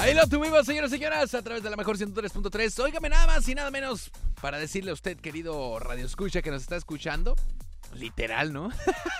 Ahí lo tuvimos, señoras y señoras, a través de la mejor 103.3. Óigame nada más y nada menos para decirle a usted, querido Radio Escucha, que nos está escuchando. Literal, ¿no?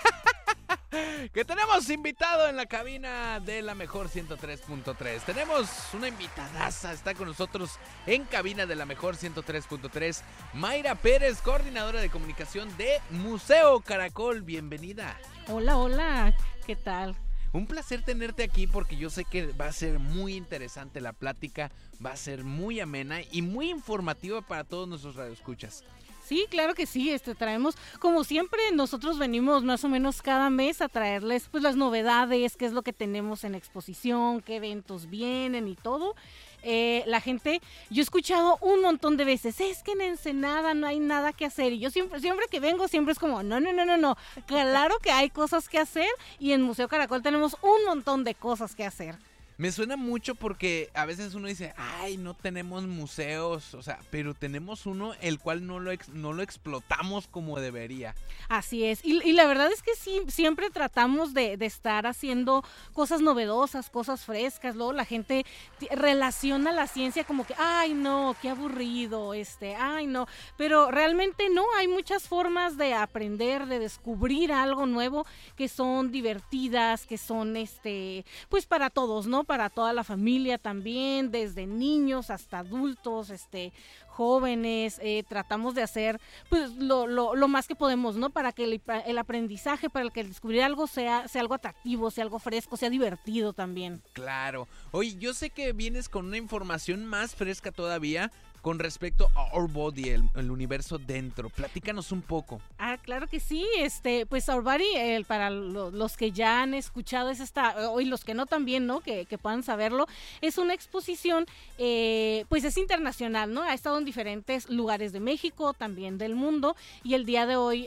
Que tenemos invitado en la cabina de la mejor 103.3. Tenemos una invitadaza, está con nosotros en cabina de la mejor 103.3. Mayra Pérez, coordinadora de comunicación de Museo Caracol. Bienvenida. Hola, hola, ¿qué tal? Un placer tenerte aquí porque yo sé que va a ser muy interesante la plática, va a ser muy amena y muy informativa para todos nuestros radioescuchas. Sí, claro que sí, traemos, como siempre, nosotros venimos más o menos cada mes a traerles pues las novedades, qué es lo que tenemos en exposición, qué eventos vienen y todo. La gente, yo he escuchado un montón de veces, es que en Ensenada no hay nada que hacer, y yo siempre que vengo siempre es como, no, claro que hay cosas que hacer, y en Museo Caracol tenemos un montón de cosas que hacer. Me suena mucho porque a veces uno dice, ay, no tenemos museos, o sea, pero tenemos uno el cual no lo explotamos como debería. Así es, y la verdad es que sí, siempre tratamos de estar haciendo cosas novedosas, cosas frescas. Luego la gente relaciona la ciencia como que, ay no, qué aburrido, ay no, pero realmente no, hay muchas formas de aprender, de descubrir algo nuevo que son divertidas, que son pues para todos, ¿no? Para toda la familia también, desde niños hasta adultos, jóvenes, tratamos de hacer pues lo más que podemos, ¿no? Para que el aprendizaje, para que el descubrir algo sea algo atractivo, sea algo fresco, sea divertido también. Claro. Oye, yo sé que vienes con una información más fresca todavía con respecto a Our Body, el universo dentro. Platícanos un poco. Ah, claro que sí, pues Our Body, para los que ya han escuchado y los que no también, ¿no? Que puedan saberlo, es una exposición, pues es internacional, ¿no? Ha estado en diferentes lugares de México, también del mundo, y el día de hoy,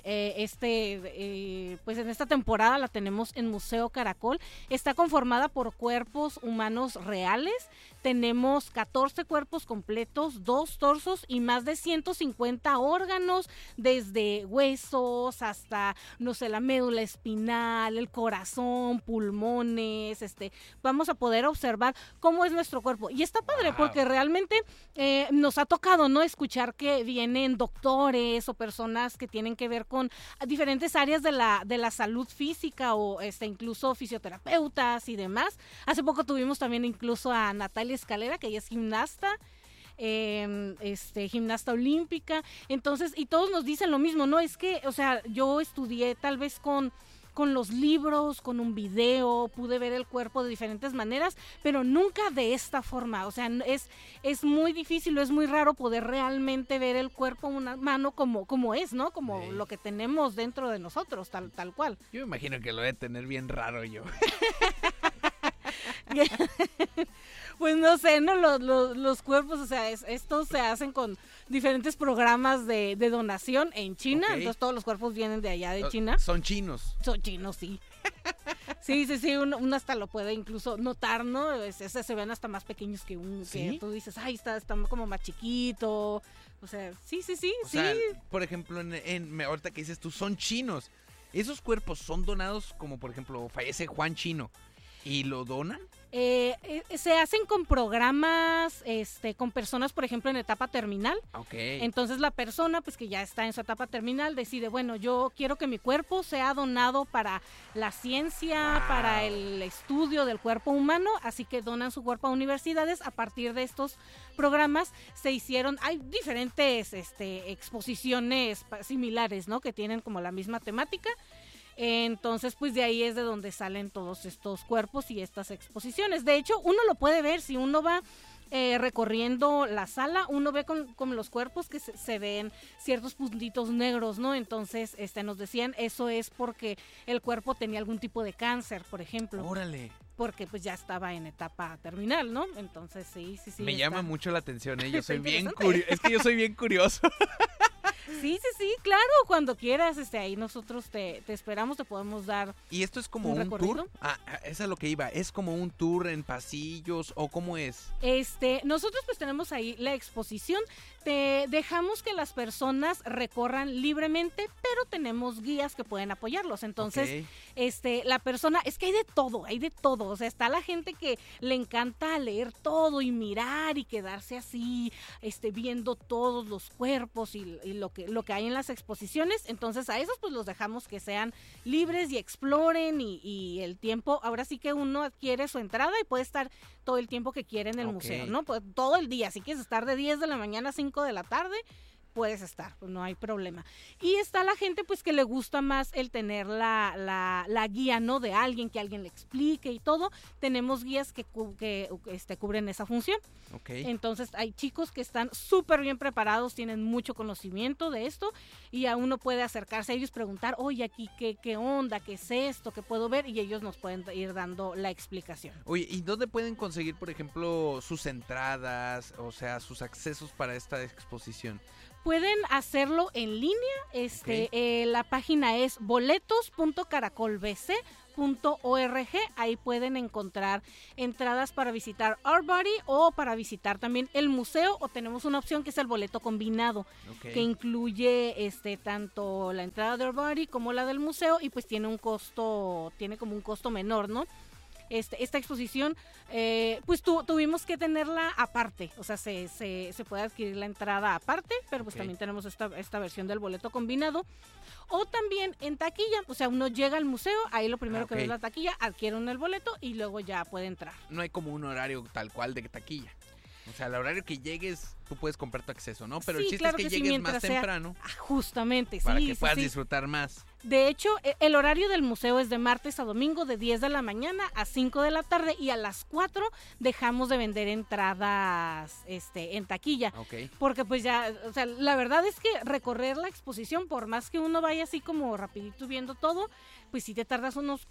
pues en esta temporada la tenemos en Museo Caracol. Está conformada por cuerpos humanos reales. Tenemos 14 cuerpos completos, 2 torsos y más de 150 órganos, desde huesos hasta, no sé, la médula espinal, el corazón, pulmones. Vamos a poder observar cómo es nuestro cuerpo. Y está padre porque realmente nos ha tocado, ¿no? Escuchar que vienen doctores o personas que tienen que ver con diferentes áreas de la salud física o incluso fisioterapeutas y demás. Hace poco tuvimos también incluso a Natalia Escalera, que ella es gimnasta, gimnasta olímpica. Entonces, y todos nos dicen lo mismo, ¿no? Es que, o sea, yo estudié tal vez con los libros, con un video, pude ver el cuerpo de diferentes maneras, pero nunca de esta forma. O sea, es muy difícil, es muy raro poder realmente ver el cuerpo humano como es, ¿no? Como sí, lo que tenemos dentro de nosotros, tal cual. Yo me imagino que lo voy a tener bien raro yo. Pues no sé, ¿no? Los cuerpos, o sea, estos se hacen con diferentes programas de donación en China, okay. Entonces todos los cuerpos vienen de allá de China. Son chinos. Son chinos, sí. Sí, uno hasta lo puede incluso notar, ¿no? Se ven hasta más pequeños que que tú dices, ay, está como más chiquito. O sea, sí. O sea, por ejemplo, ahorita que dices tú, son chinos. ¿Esos cuerpos son donados como, por ejemplo, fallece Juan Chino y lo donan? Se hacen con programas, con personas, por ejemplo, en etapa terminal. Okay. Entonces la persona, pues que ya está en su etapa terminal, decide, bueno, yo quiero que mi cuerpo sea donado para la ciencia, para el estudio del cuerpo humano, así que donan su cuerpo a universidades. A partir de estos programas hay diferentes exposiciones similares, ¿no? Que tienen como la misma temática. Entonces, pues de ahí es de donde salen todos estos cuerpos y estas exposiciones. De hecho, uno lo puede ver si uno va recorriendo la sala, uno ve con los cuerpos que se ven ciertos puntitos negros, ¿no? Entonces, nos decían, eso es porque el cuerpo tenía algún tipo de cáncer, por ejemplo. ¡Órale! Porque pues ya estaba en etapa terminal, ¿no? Entonces, sí. Me llama mucho la atención, yo soy bien curioso. Es que yo soy bien curioso. Sí, claro, cuando quieras, ahí nosotros te esperamos, te podemos dar. ¿Y esto es como un tour? Esa es lo que iba, ¿es como un tour en pasillos o cómo es? Nosotros pues tenemos ahí la exposición, te dejamos que las personas recorran libremente, pero tenemos guías que pueden apoyarlos, entonces, la persona, es que hay de todo, o sea, está la gente que le encanta leer todo y mirar y quedarse así, viendo todos los cuerpos y lo que hay en las exposiciones, entonces a esos pues los dejamos que sean libres y exploren y el tiempo, ahora sí que uno adquiere su entrada y puede estar todo el tiempo que quiere en el museo, ¿no? Pues todo el día, si quieres estar de 10 de la mañana a 5 de la tarde, puedes estar, pues no hay problema. Y está la gente pues que le gusta más el tener la guía, ¿no? De alguien, que alguien le explique y todo. Tenemos guías que cubren esa función. Entonces hay chicos que están súper bien preparados, tienen mucho conocimiento de esto y a uno puede acercarse a ellos, preguntar, oye, aquí qué onda, qué es esto, qué puedo ver, y ellos nos pueden ir dando la explicación. Oye, ¿y dónde pueden conseguir, por ejemplo, sus entradas, o sea, sus accesos para esta exposición? Pueden hacerlo en línea, la página es boletos.caracolbc.org, ahí pueden encontrar entradas para visitar Art Body o para visitar también el museo, o tenemos una opción que es el boleto combinado, que incluye tanto la entrada de Art Body como la del museo, y pues tiene como un costo menor, ¿no? Esta exposición, pues tuvimos que tenerla aparte, o sea, se puede adquirir la entrada aparte, pero pues también tenemos esta versión del boleto combinado, o también en taquilla, o sea, uno llega al museo, ahí lo primero que ve es la taquilla, adquiere uno el boleto y luego ya puede entrar. No hay como un horario tal cual de taquilla. O sea, al horario que llegues, tú puedes comprar tu acceso, ¿no? Pero el chiste es que llegues más temprano. Justamente, para que puedas disfrutar más. De hecho, el horario del museo es de martes a domingo, de 10 de la mañana a 5 de la tarde, y a las 4 dejamos de vender entradas en taquilla. Porque pues ya, o sea, la verdad es que recorrer la exposición, por más que uno vaya así como rapidito viendo todo, pues sí te tardas unos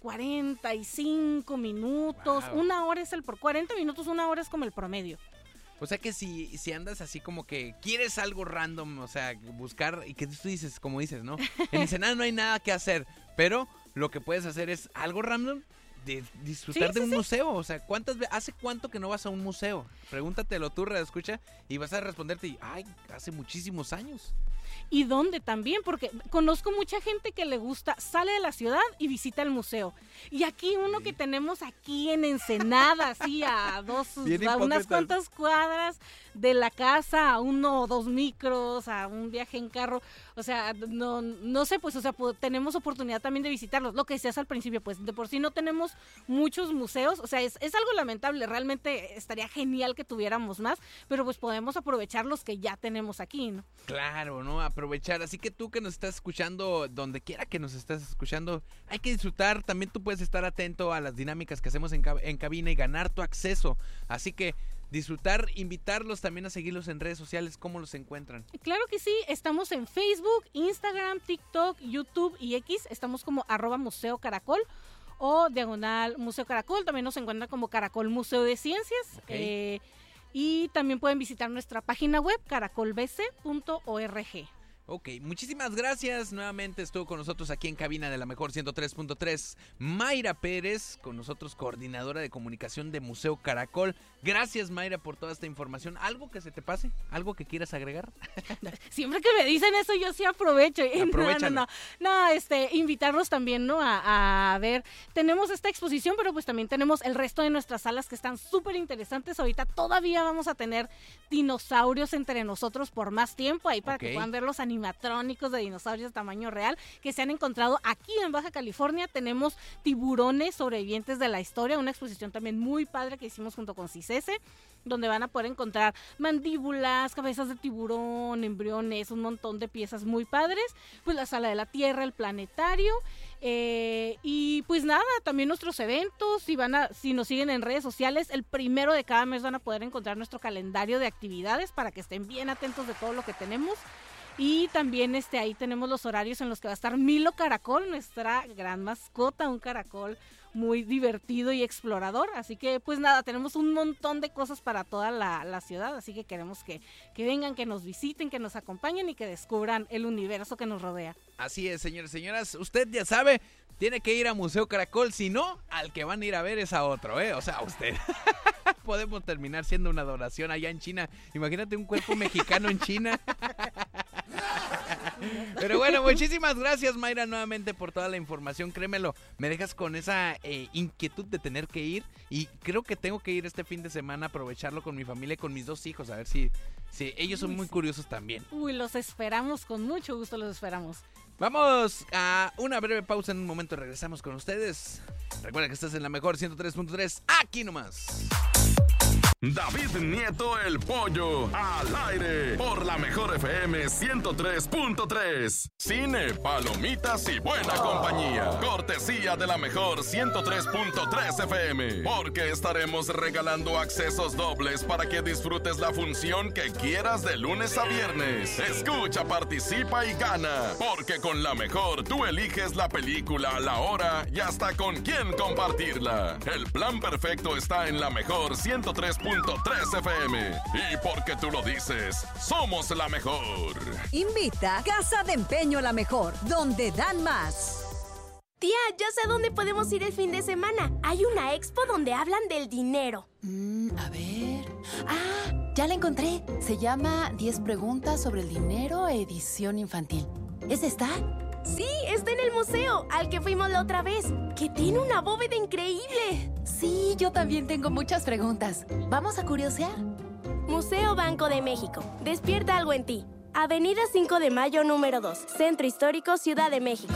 45 minutos, 1 hora 40 minutos, 1 hora es como el promedio. O sea que si andas así como que quieres algo random, o sea, buscar, y que tú dices, como dices, ¿no? En Ensenada no hay nada que hacer, pero lo que puedes hacer es algo random, de disfrutar de un museo. O sea, ¿hace cuánto que no vas a un museo? Pregúntatelo tú, radioescucha, y vas a responderte, hace muchísimos años. ¿Y dónde también? Porque conozco mucha gente que le gusta, sale de la ciudad y visita el museo. Y aquí uno que tenemos aquí en Ensenada, así a unas cuantas cuadras de la casa, a 1 o 2 micros, a un viaje en carro. O sea, no sé, pues, o sea, tenemos oportunidad también de visitarlos. Lo que decías al principio, pues, de por sí no tenemos muchos museos. O sea, es algo lamentable. Realmente estaría genial que tuviéramos más, pero pues podemos aprovechar los que ya tenemos aquí, ¿no? Claro, ¿no? Aprovechar. Así que tú que nos estás escuchando, donde quiera que nos estés escuchando, hay que disfrutar. También tú puedes estar atento a las dinámicas que hacemos en cabina y ganar tu acceso. Así que disfrutar, invitarlos también a seguirlos en redes sociales. ¿Cómo los encuentran? Claro que sí, estamos en Facebook, Instagram, TikTok, YouTube y X. Estamos como @Museo Caracol o /Museo Caracol. También nos encuentran como Caracol Museo de Ciencias. Y también pueden visitar nuestra página web, caracolbc.org. Ok, muchísimas gracias. Nuevamente estuvo con nosotros aquí en cabina de la mejor 103.3 Mayra Pérez, con nosotros coordinadora de comunicación de Museo Caracol. Gracias, Mayra, por toda esta información. ¿Algo que se te pase? ¿Algo que quieras agregar? Siempre que me dicen eso yo sí aprovecho. Aprovechalo. No, invitarlos también, ¿no? A ver, tenemos esta exposición, pero pues también tenemos el resto de nuestras salas que están súper interesantes. Ahorita todavía vamos a tener dinosaurios entre nosotros por más tiempo, ahí para que puedan ver los animatrónicos de dinosaurios de tamaño real que se han encontrado aquí en Baja California. Tenemos tiburones sobrevivientes de la historia, una exposición también muy padre que hicimos junto con CICESE, donde van a poder encontrar mandíbulas, cabezas de tiburón, embriones, un montón de piezas muy padres. Pues la Sala de la Tierra, el planetario, y pues nada, también nuestros eventos. Si nos siguen en redes sociales, el 1 de cada mes van a poder encontrar nuestro calendario de actividades para que estén bien atentos de todo lo que tenemos. Y también ahí tenemos los horarios en los que va a estar Milo Caracol, nuestra gran mascota, un caracol muy divertido y explorador. Así que pues nada, tenemos un montón de cosas para toda la ciudad, así que queremos que vengan, que nos visiten, que nos acompañen y que descubran el universo que nos rodea. Así es, señores y señoras, usted ya sabe, tiene que ir a Museo Caracol, si no, al que van a ir a ver es a otro, o sea, usted. Podemos terminar siendo una adoración allá en China. Imagínate un cuerpo mexicano en China. Pero bueno, muchísimas gracias, Mayra, nuevamente por toda la información. Créemelo, me dejas con esa inquietud de tener que ir. Y creo que tengo que ir este fin de semana, aprovecharlo con mi familia y con mis 2 hijos. A ver si ellos son muy curiosos también. Uy, los esperamos, con mucho gusto los esperamos. Vamos a una breve pausa, en un momento regresamos con ustedes. Recuerda que estás en la mejor 103.3, aquí nomás. David Nieto el Pollo, al aire, por la mejor FM 103.3. Cine, palomitas y buena compañía. Cortesía de la mejor 103.3 FM. Porque estaremos regalando accesos dobles para que disfrutes la función que quieras de lunes a viernes. Escucha, participa y gana. Porque con la mejor tú eliges la película, la hora y hasta con quién compartirla. El plan perfecto está en la mejor 103.3 FM. Y porque tú lo dices, somos la mejor. Invita Casa de Empeño La Mejor, donde dan más. Tía, ya sé dónde podemos ir el fin de semana. Hay una expo donde hablan del dinero. A ver... ya la encontré. Se llama 10 preguntas sobre el dinero, edición infantil. ¿Es esta? Sí, está en el museo, al que fuimos la otra vez, que tiene una bóveda increíble. Sí, yo también tengo muchas preguntas. ¿Vamos a curiosear? Museo Banco de México. Despierta algo en ti. Avenida 5 de Mayo, número 2. Centro Histórico, Ciudad de México.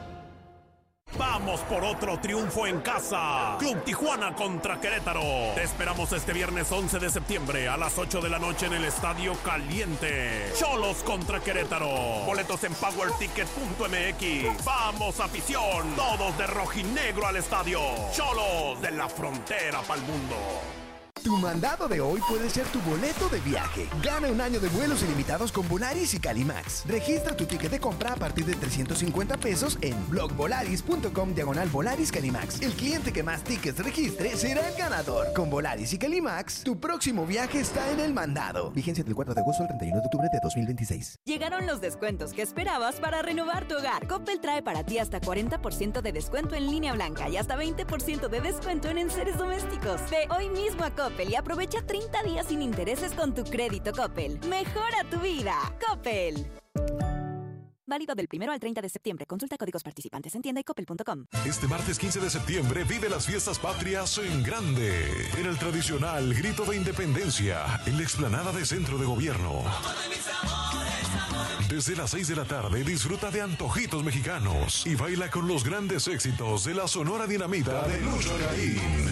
Vamos por otro triunfo en casa. Club Tijuana contra Querétaro. Te esperamos este viernes 11 de septiembre a las 8 de la noche en el Estadio Caliente. Cholos contra Querétaro. Boletos en powerticket.mx. Vamos, afición. Todos de rojinegro al estadio. Cholos, de la frontera pa'l mundo. Tu mandado de hoy puede ser tu boleto de viaje. Gana un año de vuelos ilimitados con Volaris y Calimax. Registra tu ticket de compra a partir de 350 pesos en blogvolaris.com/Volaris Calimax. El cliente que más tickets registre será el ganador. Con Volaris y Calimax, tu próximo viaje está en el mandado. Vigencia del 4 de agosto al 31 de octubre de 2026. Llegaron los descuentos que esperabas para renovar tu hogar. Coppel trae para ti hasta 40% de descuento en línea blanca y hasta 20% de descuento en enseres domésticos. Ve hoy mismo a Coppel y aprovecha 30 días sin intereses con tu crédito Coppel. Mejora tu vida. Coppel. Válido del 1 al 30 de septiembre. Consulta códigos participantes en tienda y coppel.com. Este martes 15 de septiembre vive las fiestas patrias en grande. En el tradicional Grito de Independencia, en la explanada de Centro de Gobierno. Desde las 6 de la tarde disfruta de antojitos mexicanos y baila con los grandes éxitos de la Sonora Dinamita de Lucho Garín.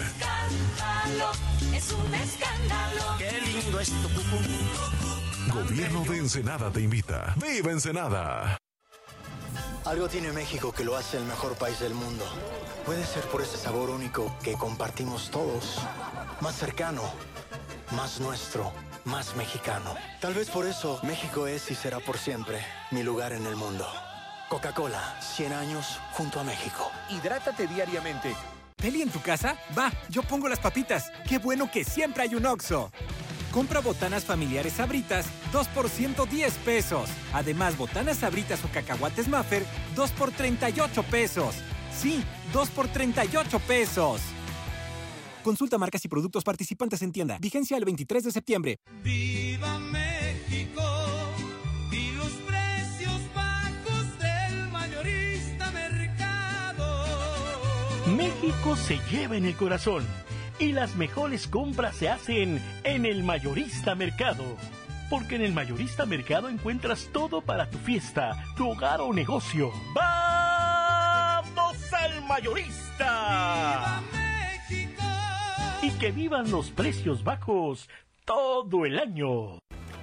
Es un escándalo. Qué lindo es tu cucú. Gobierno de Ensenada te invita. ¡Viva Ensenada! Algo tiene México que lo hace el mejor país del mundo. Puede ser por ese sabor único que compartimos todos. Más cercano, más nuestro, más mexicano. Tal vez por eso México es y será por siempre mi lugar en el mundo. Coca-Cola, 100 años junto a México. Hidrátate diariamente. ¿Peli en tu casa? Va, yo pongo las papitas. Qué bueno que siempre hay un Oxxo. Compra botanas familiares Sabritas, 2 por 110 pesos. Además, botanas Sabritas o cacahuates Maffer, 2 por 38 pesos. Sí, 2 por 38 pesos. Consulta marcas y productos participantes en tienda. Vigencia el 23 de septiembre. ¡Viva México! Y los precios bajos del mayorista mercado. México se lleva en el corazón. Y las mejores compras se hacen en el Mayorista Mercado. Porque en el Mayorista Mercado encuentras todo para tu fiesta, tu hogar o negocio. ¡Vamos al Mayorista! ¡Viva México! Y que vivan los precios bajos todo el año.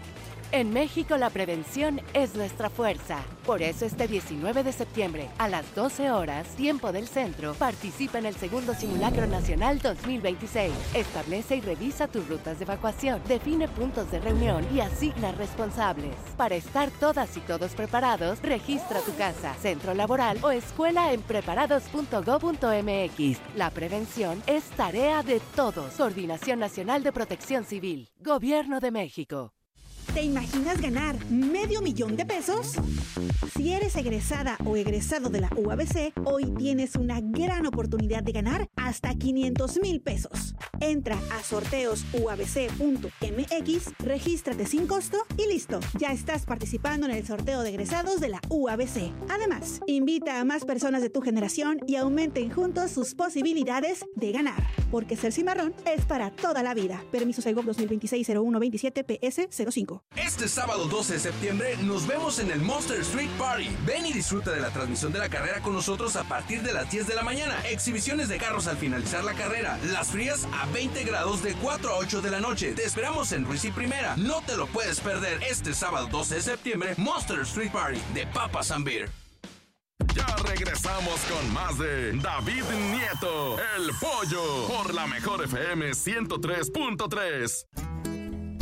En México la prevención es nuestra fuerza. Por eso este 19 de septiembre, a las 12 horas, tiempo del centro, participa en el segundo Simulacro Nacional 2026. Establece y revisa tus rutas de evacuación, define puntos de reunión y asigna responsables. Para estar todas y todos preparados, registra tu casa, centro laboral o escuela en preparados.gov.mx. La prevención es tarea de todos. Coordinación Nacional de Protección Civil. Gobierno de México. ¿Te imaginas ganar $500,000 de pesos? Si eres egresada o egresado de la UABC, hoy tienes una gran oportunidad de ganar hasta $500,000 pesos. Entra a sorteosuabc.mx, regístrate sin costo y listo. Ya estás participando en el sorteo de egresados de la UABC. Además, invita a más personas de tu generación y aumenten juntos sus posibilidades de ganar. Porque ser cimarrón es para toda la vida. Permiso Segov 2026-0127 PS05. Este sábado 12 de septiembre nos vemos en el Monster Street Party. Ven y disfruta de la transmisión de la carrera con nosotros a partir de las 10 de la mañana. Exhibiciones de carros al finalizar la carrera. Las frías a 20 grados de 4 a 8 de la noche. Te esperamos en Ruiz y Primera. No te lo puedes perder este sábado 12 de septiembre. Monster Street Party de Papas and Beer. Ya regresamos con más de David Nieto, el Pollo, por la Mejor FM 103.3.